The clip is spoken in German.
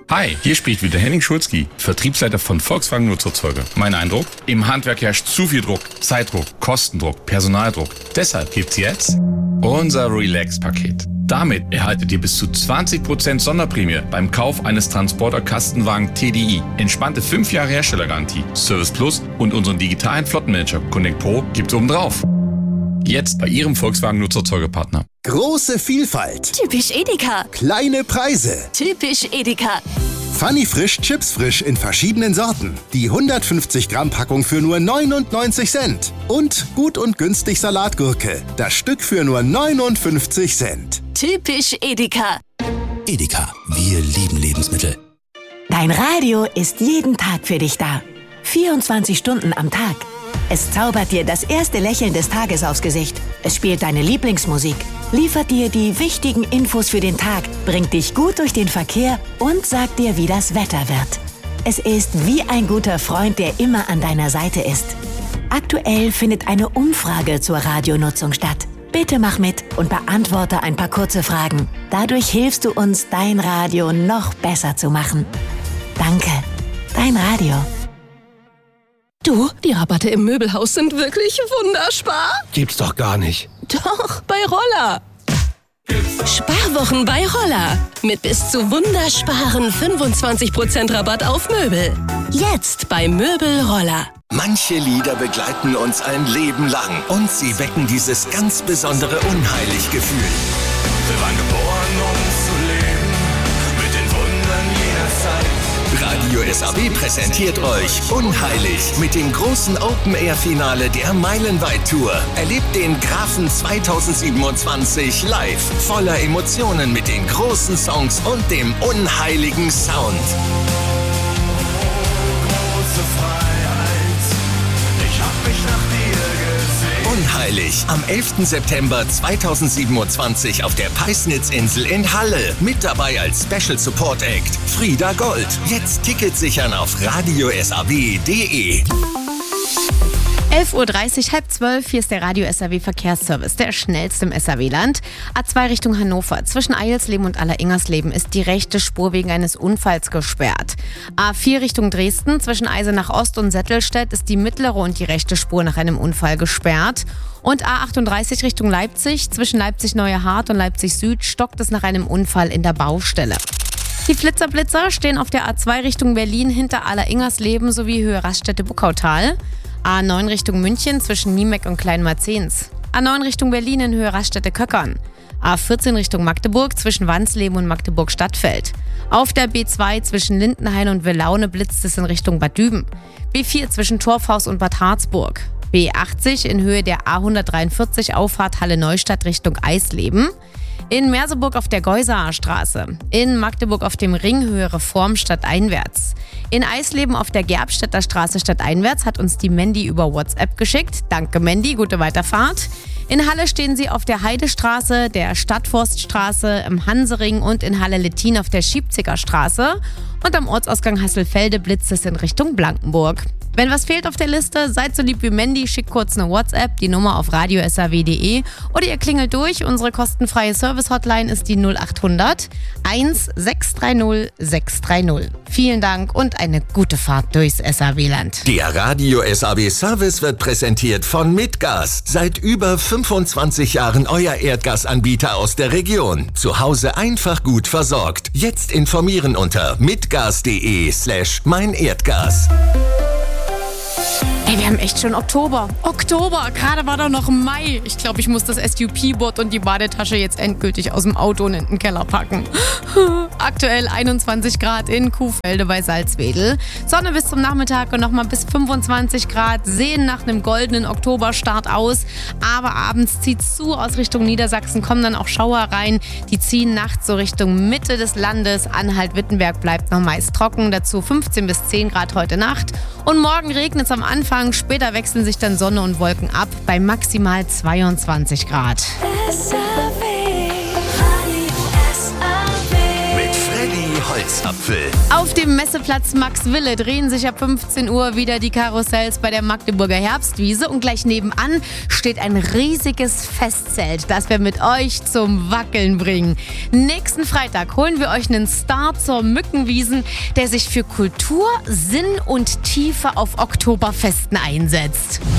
Hi, hier spricht wieder Henning Schulzki, Vertriebsleiter von Volkswagen Nutzerzeuge. Mein Eindruck? Im Handwerk herrscht zu viel Druck, Zeitdruck, Kostendruck, Personaldruck. Deshalb gibt's jetzt unser Relax-Paket. Damit erhaltet ihr bis zu 20% Sonderprämie beim Kauf eines Transporter-Kastenwagen TDI. Entspannte 5 Jahre Herstellergarantie, Service Plus und unseren digitalen Flottenmanager Connect Pro gibt's obendrauf. Jetzt bei Ihrem Volkswagen Nutzerzeugepartner. Große Vielfalt. Typisch Edeka. Kleine Preise. Typisch Edeka. Funny Frisch, Chips frisch in verschiedenen Sorten. Die 150 Gramm Packung für nur 99 Cent. Und gut und günstig Salatgurke. Das Stück für nur 59 Cent. Typisch Edeka. Edeka, wir lieben Lebensmittel. Dein Radio ist jeden Tag für dich da. 24 Stunden am Tag. Es zaubert dir das erste Lächeln des Tages aufs Gesicht. Es spielt deine Lieblingsmusik, liefert dir die wichtigen Infos für den Tag, bringt dich gut durch den Verkehr und sagt dir, wie das Wetter wird. Es ist wie ein guter Freund, der immer an deiner Seite ist. Aktuell findet eine Umfrage zur Radionutzung statt. Bitte mach mit und beantworte ein paar kurze Fragen. Dadurch hilfst du uns, dein Radio noch besser zu machen. Danke, dein Radio. Du, die Rabatte im Möbelhaus sind wirklich wunderbar. Gibt's doch gar nicht. Doch, bei Roller. Sparwochen bei Roller. Mit bis zu wundersparen 25% Rabatt auf Möbel. Jetzt bei Möbel Roller. Manche Lieder begleiten uns ein Leben lang und sie wecken dieses ganz besondere Unheilig-Gefühl. Wir waren geboren, um zu leben, mit den Wundern jener Zeit. Radio SAW präsentiert euch Unheilig mit dem großen Open-Air-Finale der Meilenweit-Tour. Erlebt den Grafen 2027 live, voller Emotionen mit den großen Songs und dem unheiligen Sound. Große Freiheit, ich hab mich nach dir gesehen. Unheilig am 11. September 2027 auf der Peisnitzinsel in Halle. Mit dabei als Special Support Act Frieda Gold. Jetzt Tickets sichern auf radiosaw.de. 11:30 Uhr, 11:30, hier ist der Radio SAW Verkehrsservice, der schnellste im SAW-Land. A2 Richtung Hannover. Zwischen Eilsleben und Alleringers-Leben ist die rechte Spur wegen eines Unfalls gesperrt. A4 Richtung Dresden. Zwischen Eisenach Ost und Settelstedt ist die mittlere und die rechte Spur nach einem Unfall gesperrt. Und A38 Richtung Leipzig. Zwischen Leipzig-Neue Hart und Leipzig-Süd stockt es nach einem Unfall in der Baustelle. Die Flitzer stehen auf der A2 Richtung Berlin hinter Alleringers-Leben sowie Höhe Raststätte-Buckautal. A9 Richtung München zwischen Niemeck und Kleinmarzens. A9 Richtung Berlin in Höhe Raststätte-Köckern. A14 Richtung Magdeburg zwischen Wansleben und Magdeburg-Stadtfeld. Auf der B2 zwischen Lindenhain und Willaune blitzt es in Richtung Bad Düben. B4 zwischen Torfhaus und Bad Harzburg. B80 in Höhe der A143 Auffahrt Halle-Neustadt Richtung Eisleben. In Merseburg auf der Geusaer Straße. In Magdeburg auf dem Ring Höhe Reform stadteinwärts. In Eisleben auf der Gerbstädter Straße stadteinwärts hat uns die Mandy über WhatsApp geschickt. Danke Mandy, gute Weiterfahrt. In Halle stehen sie auf der Heidestraße, der Stadtforststraße, im Hansering und in Halle-Lettin auf der Schiebziger Straße. Und am Ortsausgang Hasselfelde blitzt es in Richtung Blankenburg. Wenn was fehlt auf der Liste, seid so lieb wie Mandy, schickt kurz eine WhatsApp, die Nummer auf radiosaw.de oder ihr klingelt durch. Unsere kostenfreie Service-Hotline ist die 0800 1630 630. Vielen Dank und eine gute Fahrt durchs SAW-Land. Der Radio SAW Service wird präsentiert von Mitgas. Seit über 25 Jahren euer Erdgasanbieter aus der Region. Zu Hause einfach gut versorgt. Jetzt informieren unter mitgas.de/meinerdgas. Ey, wir haben echt schon Oktober. Gerade war doch noch Mai. Ich glaube, ich muss das SUP-Board und die Badetasche jetzt endgültig aus dem Auto und in den Keller packen. Aktuell 21 Grad in Kuhfelde bei Salzwedel. Sonne bis zum Nachmittag und nochmal bis 25 Grad. Sehen nach einem goldenen Oktoberstart aus. Aber abends zieht's zu aus Richtung Niedersachsen. Kommen dann auch Schauer rein. Die ziehen nachts so Richtung Mitte des Landes. Anhalt-Wittenberg bleibt noch meist trocken. Dazu 15 bis 10 Grad heute Nacht. Und morgen regnet es am Anfang. Später wechseln sich dann Sonne und Wolken ab bei maximal 22 Grad. Mit Freddy Holzmann. Apfel. Auf dem Messeplatz Maxwille drehen sich ab 15 Uhr wieder die Karussells bei der Magdeburger Herbstwiese und gleich nebenan steht ein riesiges Festzelt, das wir mit euch zum Wackeln bringen. Nächsten Freitag holen wir euch einen Star zur Mückenwiesen, der sich für Kultur, Sinn und Tiefe auf Oktoberfesten einsetzt.